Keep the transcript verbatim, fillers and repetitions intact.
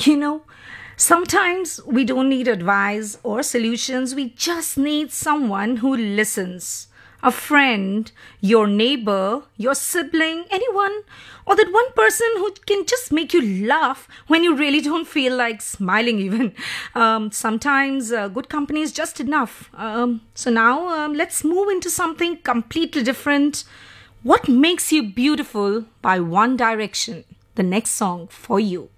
You know, sometimes we don't need advice or solutions, we just need someone who listens. A friend, your neighbor, your sibling, anyone, or that one person who can just make you laugh when you really don't feel like smiling, even. Um, sometimes uh, good company is just enough. Um, so now um, let's move into something completely different. What makes you beautiful by One Direction? The next song for you.